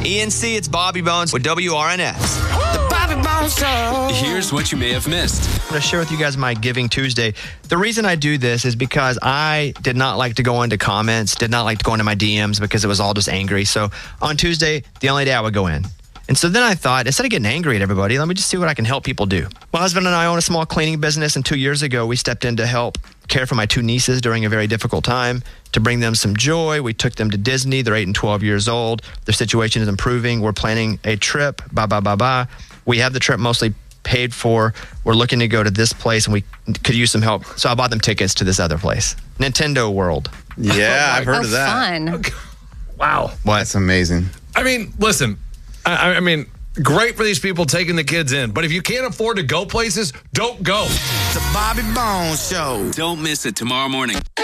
ENC, it's Bobby Bones with WRNS. The Bobby Bones Show. Here's what you may have missed. I'm going to share with you guys my Giving Tuesday. The reason I do this is because I did not like to go into comments, did not like to go into my DMs because it was all just angry. So on Tuesday, the only day I would go in. And so then I thought, instead of getting angry at everybody, let me just see what I can help people do. My husband and I own a small cleaning business, and 2 years ago, we stepped in to help care for my 2 nieces during a very difficult time. To bring them some joy, we took them to Disney. They're 8 and 12 years old. Their situation is improving. We're planning a trip. We have the trip mostly paid for. We're looking to go to this place, and we could use some help. So I bought them tickets to this other place, Nintendo World. Yeah, I've heard of that. Fun. Wow. What? That's amazing. I mean, listen, I mean, great for these people taking the kids in, but if you can't afford to go places, don't go. The Bobby Bones Show. Don't miss it tomorrow morning.